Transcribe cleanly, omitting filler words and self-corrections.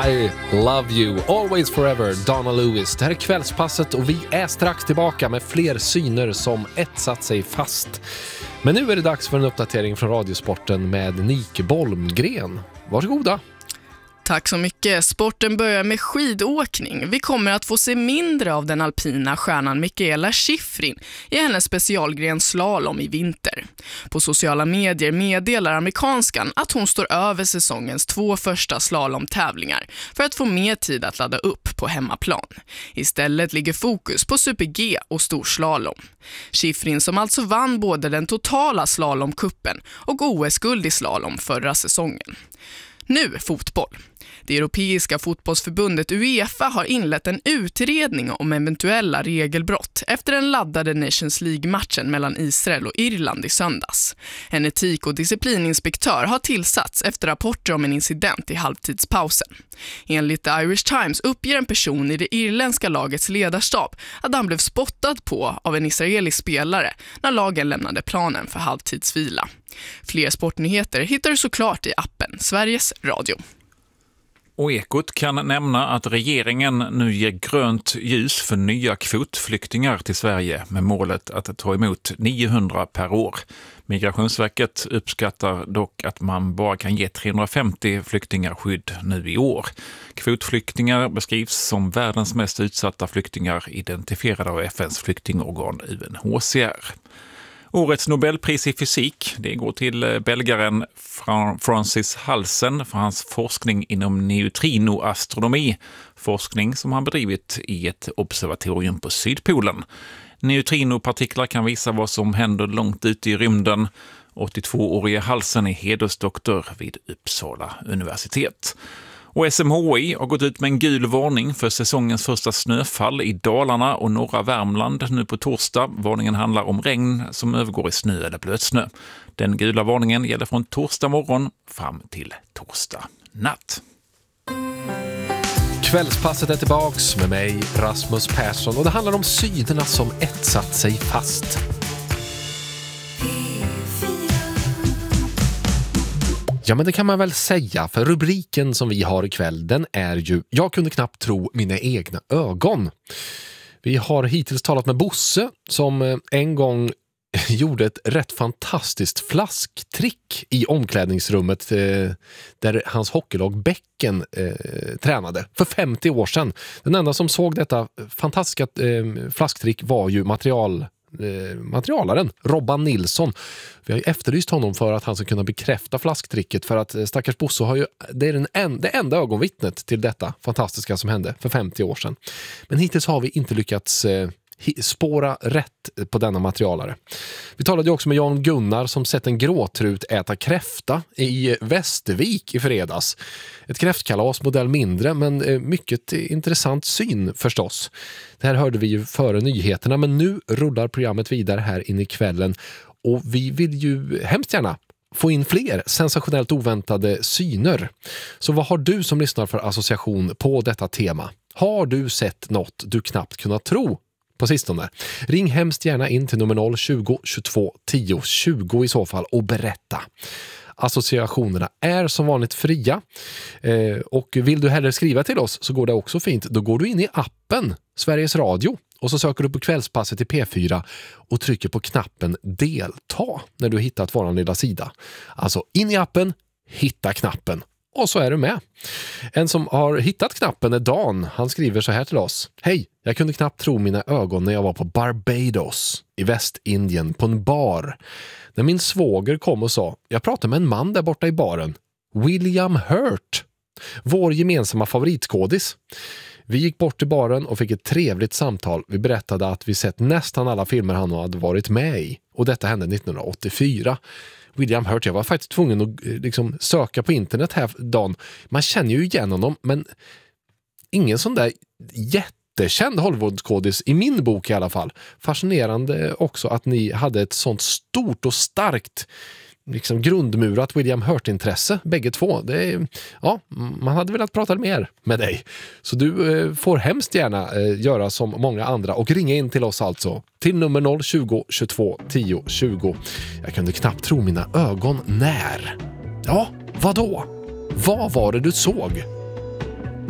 I love you, always forever, Donna Lewis. Det här är kvällspasset och vi är strax tillbaka med fler syner som etsat sig fast. Men nu är det dags för en uppdatering från Radiosporten med Nike Bolmgren. Varsågoda. Tack så mycket. Sporten börjar med skidåkning. Vi kommer att få se mindre av den alpina stjärnan Mikaela Shiffrin i hennes specialgren slalom i vinter. På sociala medier meddelar amerikanskan att hon står över säsongens 2 första slalomtävlingar för att få mer tid att ladda upp på hemmaplan. Istället ligger fokus på Super-G och storslalom. Shiffrin, som alltså vann både den totala slalomkuppen och OS-guld i slalom förra säsongen. Nu fotboll. Det europeiska fotbollsförbundet UEFA har inlett en utredning om eventuella regelbrott efter den laddade Nations League-matchen mellan Israel och Irland i söndags. En etik- och disciplininspektör har tillsatts efter rapporter om en incident i halvtidspausen. Enligt The Irish Times uppger en person i det irländska lagets ledarstab att han blev spottad på av en israelisk spelare när lagen lämnade planen för halvtidsvila. Fler sportnyheter hittar du såklart i appen Sveriges Radio. Och Ekot kan nämna att regeringen nu ger grönt ljus för nya kvotflyktingar till Sverige med målet att ta emot 900 per år. Migrationsverket uppskattar dock att man bara kan ge 350 flyktingar skydd nu i år. Kvotflyktingar beskrivs som världens mest utsatta flyktingar identifierade av FNs flyktingorgan UNHCR. Årets Nobelpris i fysik, det går till belgaren Francis Halsen för hans forskning inom neutrinoastronomi, forskning som han bedrivit i ett observatorium på Sydpolen. Neutrinopartiklar kan visa vad som händer långt ute i rymden. 82-årige Halsen är hedersdoktor vid Uppsala universitet. Och SMHI har gått ut med en gul varning för säsongens första snöfall i Dalarna och norra Värmland nu på torsdag. Varningen handlar om regn som övergår i snö eller blötsnö. Den gula varningen gäller från torsdag morgon fram till torsdag natt. Kvällspasset är tillbaks med mig, Rasmus Persson, och det handlar om synerna som etsat sig fast. Ja, men det kan man väl säga, för rubriken som vi har ikväll, den är ju "Jag kunde knappt tro mina egna ögon". Vi har hittills talat med Bosse som en gång gjorde ett rätt fantastiskt flasktrick i omklädningsrummet där hans hockeylag Bäcken tränade för 50 år sedan. Den enda som såg detta fantastiska flasktrick var ju materialaren Robban Nilsson. Vi har ju efterlyst honom för att han ska kunna bekräfta flasktricket, för att stackars Bosse har ju, det är det enda ögonvittnet till detta fantastiska som hände för 50 år sedan. Men hittills har vi inte lyckats spåra rätt på denna materialare. Vi talade ju också med Jan Gunnar som sett en gråtrut äta kräfta i Västervik i fredags. Ett kräftkalas modell mindre, men mycket intressant syn förstås. Det här hörde vi ju före nyheterna, men nu rullar programmet vidare här in i kvällen och vi vill ju hemskt gärna få in fler sensationellt oväntade syner. Så vad har du som lyssnar för association på detta tema? Har du sett något du knappt kunnat tro på sistone? Ring hemskt gärna in till nummer 020 22 10 20 i så fall och berätta. Associationerna är som vanligt fria och vill du hellre skriva till oss så går det också fint. Då går du in i appen Sveriges Radio och så söker du på kvällspasset i P4 och trycker på knappen delta när du hittat vår lilla sida. Alltså in i appen, hitta knappen. Och så är du med. En som har hittat knappen är Dan. Han skriver så här till oss. Hej, jag kunde knappt tro mina ögon när jag var på Barbados i Västindien på en bar. När min svåger kom och sa, jag pratade med en man där borta i baren. William Hurt. Vår gemensamma favoritskådis. Vi gick bort till baren och fick ett trevligt samtal. Vi berättade att vi sett nästan alla filmer han hade varit med i. Och detta hände 1984. William Hurt, jag var faktiskt tvungen att liksom söka på internet här dagen. Man känner ju igen honom, men ingen sån där jättekänd Hollywoodskådis i min bok i alla fall. Fascinerande också att ni hade ett sånt stort och starkt liksom grundmurat William Hurt-intresse, bägge två. Det är, ja, man hade velat prata mer med dig. Så du får hemskt gärna göra som många andra och ringa in till oss alltså till nummer 020 22 10 20. Jag kunde knappt tro mina ögon när. Ja, vadå? Vad var det du såg?